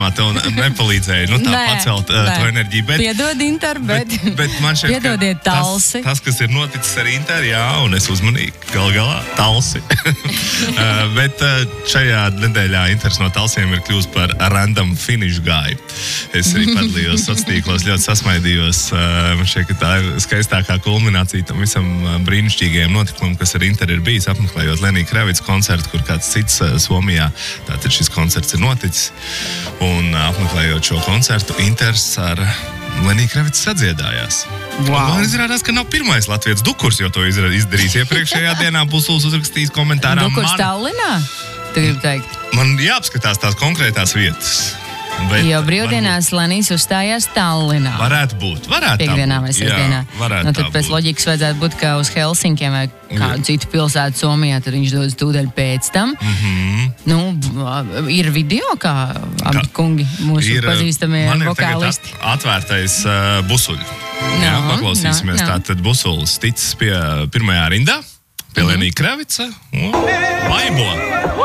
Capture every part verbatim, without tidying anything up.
Tev nepalīdzēja nu, tā nē, pacelt uh, to enerģiju. Bet, Piedod, Inter, bet, bet, bet man šeit, piedodiet Talsi. Tas, tas, kas ir noticis ar Inter, jā, un es uzmanīgi, gal galā, Talsi. uh, bet uh, šajā nedēļā Inters no Talsiem ir kļūst par random finish guy. Es arī padalījos sociālos, ļoti sasmaidījos. Uh, man šeit, ka tā ir skaistākā kulminācija tam visam uh, brīnišķīgajam notikumam, kas ar Inter ir bijis, apmeklējot Lenija Kravitsa koncertu, kur kāds cits uh, Somijā. Tātad šis koncerts ir noticis. Un apmeklējot šo koncertu, Inters ar Leniju Kravitsu sadziedājās. Wow. Man izrādās, ka nav pirmais latviešu dukurs, jo to izdarījis iepriekšējā dienā. Busuls uzrakstījis komentārā. Dukurs Tallinā? Tu gribi teikt? Man jāapskatās tās konkrētās vietas. Bet jo brīvdienās Lenijs uzstājās Tallinā. Varētu būt. Varētu Piekdienā vai sestdienā. Varētu nu, tad pēc būt. Loģikas vajadzētu būt, ka uz Helsinkiem vai kādu citu pilsētu Somijā, tad viņš dodas tūdaļ pēc tam. Mm-hmm. Nu, ir video, kā abi kungi, mūsu ir, pazīstamie vokālisti. Man ir atvērtais uh, busuļi. No, Jā, paklausīsimies. No, no. Tātad busulis ticis pie pirmajā rindā, pie mm-hmm. Lenija Kravitsa un vaibo.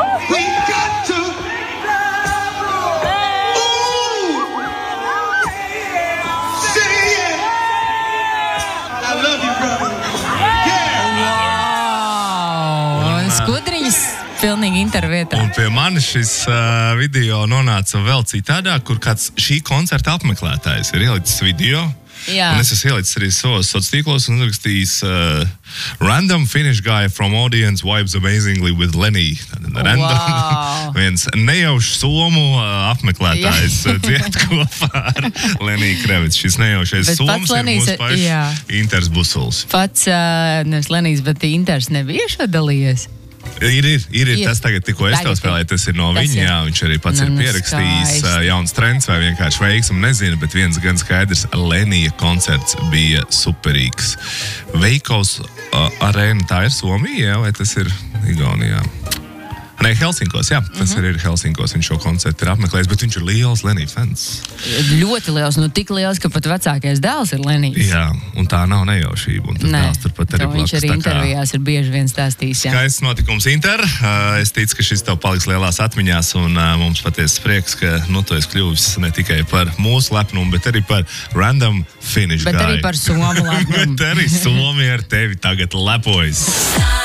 Skudriņas pilnīgi intervietā. Un pie manis šis uh, video nonāca vēl citādāk, kur kāds šī koncerta apmeklētājs ir ielicis video. Jā. Un es esmu ielicis arī savos sociālos tīklos un rakstījis uh, random finish guy from audience vibes amazingly with Lenny. Random. Wow. Viens nejaušs somu uh, apmeklētājs dzied kopā ar Leniju Kravitsu. Šis nejaušais bet soms ir Lenijs, mūsu pašs Inters busuls. Pats, uh, nevis Lenijs, bet Inters nebija šo dalījies. Ir, ir, ir, ir, tas tagad tikko es tev spēlēju, tas ir no tas viņa, ir. Jā, viņš arī pats nu, ir pierakstījis uh, jauns trends vai vienkārši veiksmu, nezinu, bet viens gan skaidrs, Lenija koncerts bija superīgs. Veikos uh, arēna, tā ir Somija, vai tas ir Igaunijā? Nē, Helsinkos, jā, tas mm-hmm. ir Helsinkos, viņš šo koncertu ir apmeklējis, bet viņš ir liels Lenija fans. Ļoti liels, nu tik liels, ka pat vecākais dēls ir Lenijs. Jā, un tā nav nejaušība, un tas Nē, dēls turpat arī blakus. Viņš arī intervijās ir bieži vien stāstījis, jā. Skaists notikums Inter, uh, es ticu, ka šis tev paliks lielās atmiņās, un uh, mums patiesi prieks, ka nu, tu esi kļuvis ne tikai par mūsu lepnumu, bet arī par random finish bet guy. Arī par Somu lepnumu. Bet arī Somija ar tevi tagad lepojas.